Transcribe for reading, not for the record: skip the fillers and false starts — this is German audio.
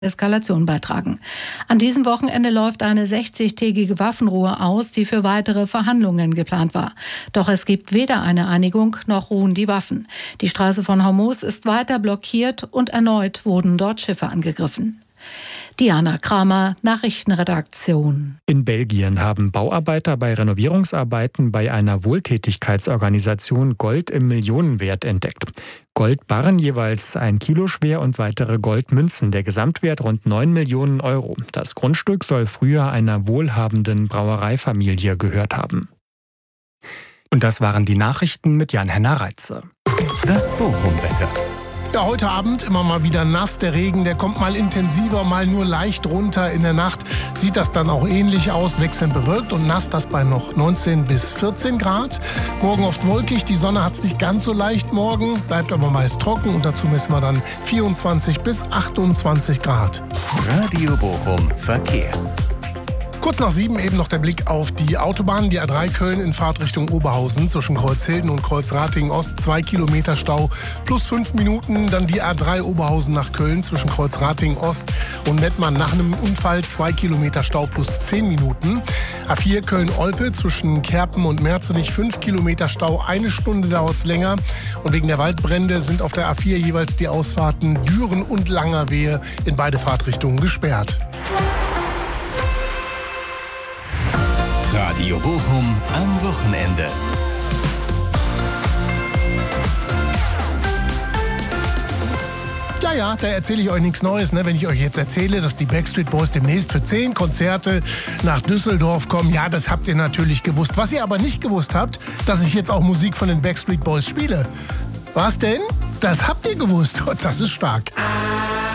Eskalation beitragen. An diesem Wochenende läuft eine 60-tägige Waffenruhe aus, die für weitere Verhandlungen geplant war. Doch es gibt weder eine Einigung noch ruhen die Waffen. Die Straße von Hormuz ist weiter blockiert und erneut wurden dort Schiffe angegriffen. Diana Kramer, Nachrichtenredaktion. In Belgien haben Bauarbeiter bei Renovierungsarbeiten bei einer Wohltätigkeitsorganisation Gold im Millionenwert entdeckt. Goldbarren jeweils 1 Kilo schwer und weitere Goldmünzen. Der Gesamtwert rund 9 Millionen Euro. Das Grundstück soll früher einer wohlhabenden Brauereifamilie gehört haben. Und das waren die Nachrichten mit Jan-Henner Reitze. Das Bochum-Wetter. Ja, heute Abend immer mal wieder nass. Der Regen, der kommt mal intensiver, mal nur leicht runter. In der Nacht sieht das dann auch ähnlich aus, wechselnd bewölkt und nass, das bei noch 19 bis 14 Grad. Morgen oft wolkig, die Sonne hat es nicht ganz so leicht morgen, bleibt aber meist trocken und dazu messen wir dann 24 bis 28 Grad. Radio Bochum Verkehr. Kurz nach 7 eben noch der Blick auf die Autobahn, die A3 Köln in Fahrtrichtung Oberhausen zwischen Kreuzhilden und Kreuzratingen Ost, 2 Kilometer Stau plus 5 Minuten. Dann die A3 Oberhausen nach Köln zwischen Kreuzratingen Ost und Mettmann nach einem Unfall, 2 Kilometer Stau plus 10 Minuten. A4 Köln-Olpe zwischen Kerpen und Merzenich, 5 Kilometer Stau, 1 Stunde dauert es länger. Und wegen der Waldbrände sind auf der A4 jeweils die Ausfahrten Düren und Langerwehe in beide Fahrtrichtungen gesperrt. Radio Bochum am Wochenende. Ja, da erzähle ich euch nichts Neues, ne? Wenn ich euch jetzt erzähle, dass die Backstreet Boys demnächst für 10 Konzerte nach Düsseldorf kommen. Ja, das habt ihr natürlich gewusst. Was ihr aber nicht gewusst habt, dass ich jetzt auch Musik von den Backstreet Boys spiele. Was denn? Das habt ihr gewusst. Das ist stark.